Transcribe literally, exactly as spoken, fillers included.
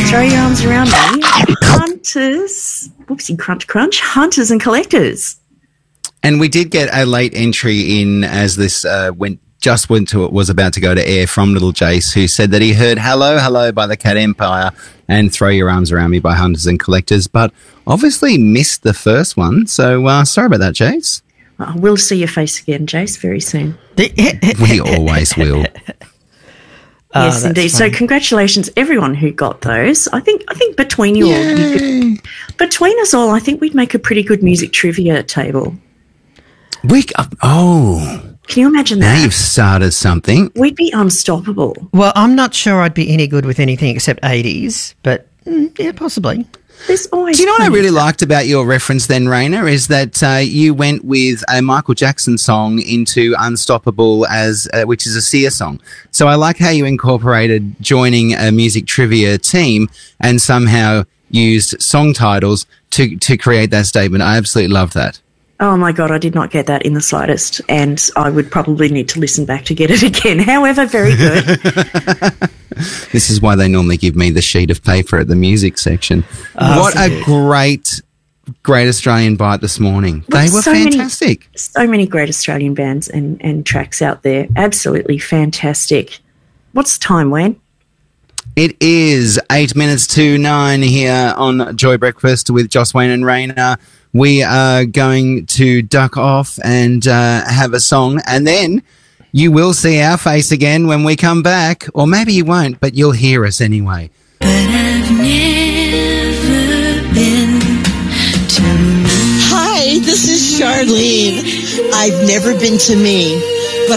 Throw Your Arms Around Me. Hunters, whoopsie, crunch, crunch, Hunters and Collectors. And we did get a late entry in as this uh, went just went to it was about to go to air from Little Jace, who said that he heard Hello, Hello by the Cat Empire and Throw Your Arms Around Me by Hunters and Collectors, but obviously missed the first one. So uh, sorry about that, Jace. Oh, we'll see your face again, Jace, very soon. We always will. Oh, yes, indeed. Funny. So congratulations, everyone who got those. I think I think between you all, you could, between us all, I think we'd make a pretty good music trivia table. We oh, can you imagine now that? Now you've started something. We'd be unstoppable. Well, I'm not sure I'd be any good with anything except eighties, but mm, yeah, possibly. There's always. Do you know what I really liked about your reference then, Raina, is that uh, you went with a Michael Jackson song into Unstoppable, as uh, which is a Sia song. So I like how you incorporated joining a music trivia team and somehow used song titles to, to create that statement. I absolutely love that. Oh, my God, I did not get that in the slightest, and I would probably need to listen back to get it again. However, very good. This is why they normally give me the sheet of paper at the music section. Oh, what a great, great Australian bite this morning. Look, they were so fantastic. Many, so many great Australian bands and, and tracks out there. Absolutely fantastic. What's the time, Wayne? It is eight minutes to nine here on Joy Breakfast with Joss, Wayne and Raina. We are going to duck off and uh, have a song, and then you will see our face again when we come back, or maybe you won't, but you'll hear us anyway. But I've never been to me. Hi, this is Charlene. I've never been to me.